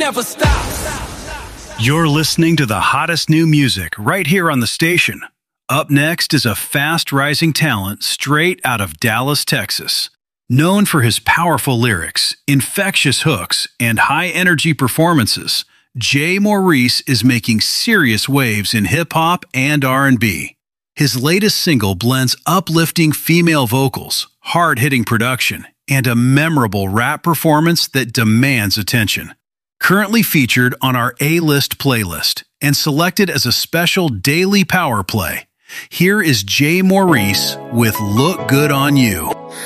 never stop. You're listening to the hottest new music right here on the station. Up next is a fast-rising talent straight out of Dallas, Texas. Known for his powerful lyrics, infectious hooks, and high-energy performances, Jay Maurice is making serious waves in hip-hop and R&B. His latest single blends uplifting female vocals, hard-hitting production, and a memorable rap performance that demands attention. Currently featured on our A-List playlist and selected as a special daily power play, here is Jay Maurice with Look Good on You.